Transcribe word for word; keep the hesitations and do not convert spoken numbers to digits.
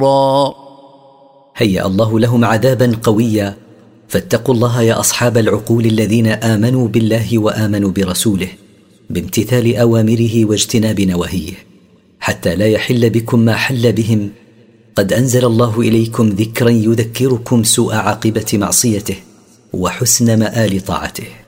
هيأ الله لهم عذابا قويا، فاتقوا الله يا أصحاب العقول الذين آمنوا بالله وآمنوا برسوله بامتثال أوامره واجتناب نواهيه، حتى لا يحل بكم ما حل بهم. قد أنزل الله إليكم ذكرا يذكركم سوء عاقبة معصيته وحسن مآل طاعته.